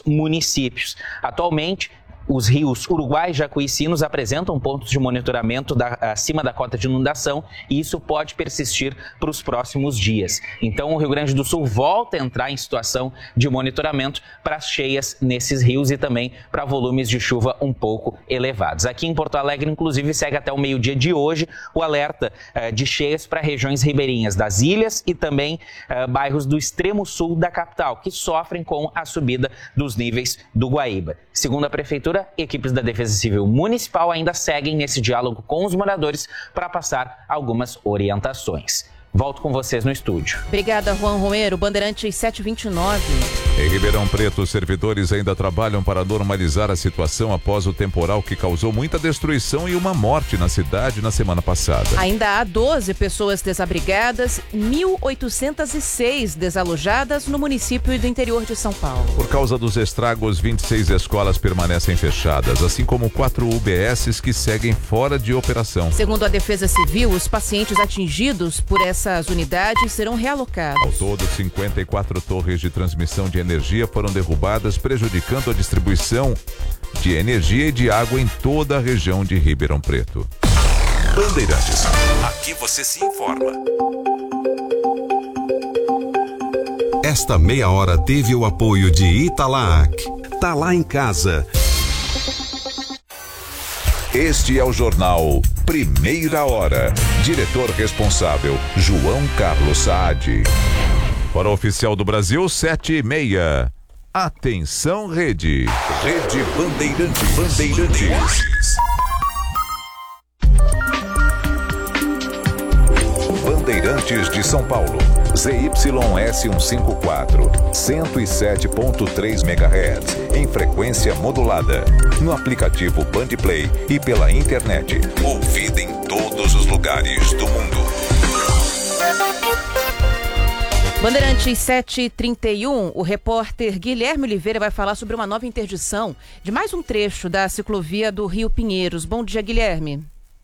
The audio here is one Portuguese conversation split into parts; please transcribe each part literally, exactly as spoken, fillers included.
municípios. Atualmente, os rios Uruguai e Jacuícinos apresentam pontos de monitoramento da, acima da cota de inundação e isso pode persistir para os próximos dias. Então, o Rio Grande do Sul volta a entrar em situação de monitoramento para as cheias nesses rios e também para volumes de chuva um pouco elevados. Aqui em Porto Alegre, inclusive, segue até o meio-dia de hoje o alerta eh, de cheias para regiões ribeirinhas das ilhas e também eh, bairros do extremo sul da capital, que sofrem com a subida dos níveis do Guaíba. Segundo a Prefeitura, equipes da Defesa Civil Municipal ainda seguem nesse diálogo com os moradores para passar algumas orientações. Volto com vocês no estúdio. Obrigada, Juan Romero. Bandeirantes sete e vinte e nove. Em Ribeirão Preto, os servidores ainda trabalham para normalizar a situação após o temporal que causou muita destruição e uma morte na cidade na semana passada. Ainda há doze pessoas desabrigadas, mil oitocentos e seis desalojadas no município do interior de São Paulo. Por causa dos estragos, vinte e seis escolas permanecem fechadas, assim como quatro U B S que seguem fora de operação. Segundo a Defesa Civil, os pacientes atingidos por essa Essas unidades serão realocadas. Ao todo, cinquenta e quatro torres de transmissão de energia foram derrubadas, prejudicando a distribuição de energia e de água em toda a região de Ribeirão Preto. Bandeirantes. Aqui você se informa. Esta meia hora teve o apoio de Italac. Tá lá em casa. Este é o jornal Primeira Hora. Diretor responsável, João Carlos Saad. Para o Oficial do Brasil, sete e meia. Atenção, Rede. Rede Bandeirantes. Bandeirantes. Bandeirantes de São Paulo. Z Y S cento e cinquenta e quatro, cento e sete ponto três megahertz, em frequência modulada. No aplicativo Bandplay e pela internet. Ouvida em todos os lugares do mundo. Bandeirantes sete e trinta e um, o repórter Guilherme Oliveira vai falar sobre uma nova interdição de mais um trecho da ciclovia do Rio Pinheiros. Bom dia, Guilherme.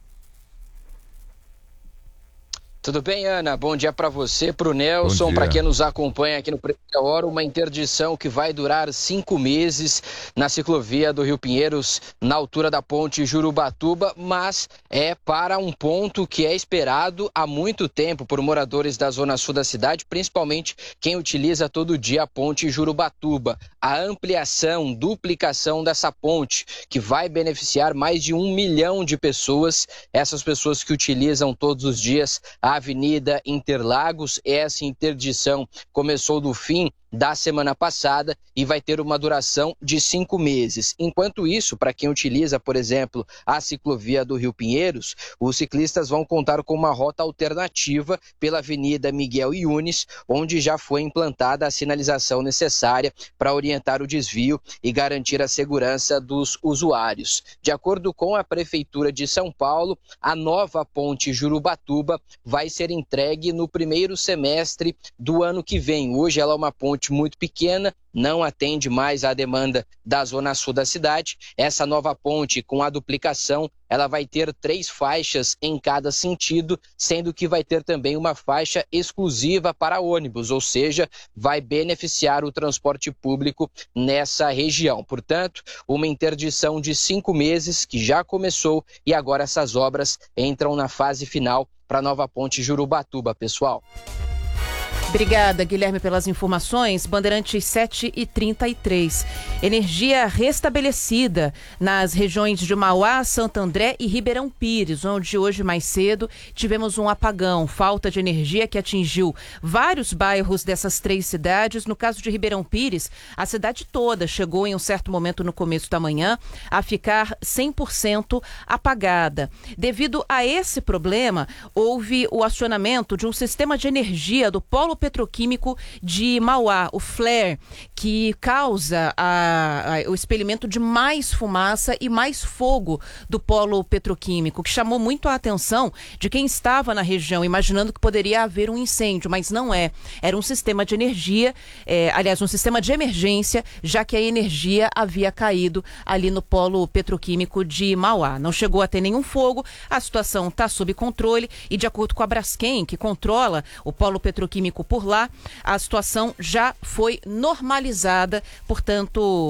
Tudo bem, Ana? Bom dia para você, para o Nelson, para quem nos acompanha aqui no Primeira Hora. Uma interdição que vai durar cinco meses na ciclovia do Rio Pinheiros, na altura da ponte Jurubatuba, mas é para um ponto que é esperado há muito tempo por moradores da zona sul da cidade, principalmente quem utiliza todo dia a ponte Jurubatuba. A ampliação, duplicação dessa ponte, que vai beneficiar mais de um milhão de pessoas, essas pessoas que utilizam todos os dias a Avenida Interlagos. Essa interdição começou no fim da semana passada e vai ter uma duração de cinco meses. Enquanto isso, para quem utiliza, por exemplo, a ciclovia do Rio Pinheiros, os ciclistas vão contar com uma rota alternativa pela Avenida Miguel Yunes, onde já foi implantada a sinalização necessária para orientar o desvio e garantir a segurança dos usuários. De acordo com a Prefeitura de São Paulo, a nova ponte Jurubatuba vai ser entregue no primeiro semestre do ano que vem. Hoje ela é uma ponte muito pequena, não atende mais à demanda da zona sul da cidade. Essa nova ponte, com a duplicação, ela vai ter três faixas em cada sentido, sendo que vai ter também uma faixa exclusiva para ônibus, ou seja, vai beneficiar o transporte público nessa região. Portanto, uma interdição de cinco meses que já começou e agora essas obras entram na fase final para a nova ponte Jurubatuba, pessoal. Obrigada, Guilherme, pelas informações. Bandeirantes sete e trinta e três. Energia restabelecida nas regiões de Mauá, Santo André e Ribeirão Pires, onde hoje mais cedo tivemos um apagão, falta de energia que atingiu vários bairros dessas três cidades. No caso de Ribeirão Pires, a cidade toda chegou em um certo momento no começo da manhã a ficar cem por cento apagada. Devido a esse problema, houve o acionamento de um sistema de energia do Polo Petroquímico de Mauá, o flare, que causa a, a, o expelimento de mais fumaça e mais fogo do polo petroquímico, que chamou muito a atenção de quem estava na região, imaginando que poderia haver um incêndio, mas não é. Era um sistema de energia, é, aliás, um sistema de emergência, já que a energia havia caído ali no polo petroquímico de Mauá. Não chegou a ter nenhum fogo, a situação está sob controle e, de acordo com a Braskem, que controla o polo petroquímico por lá, a situação já foi normalizada, portanto,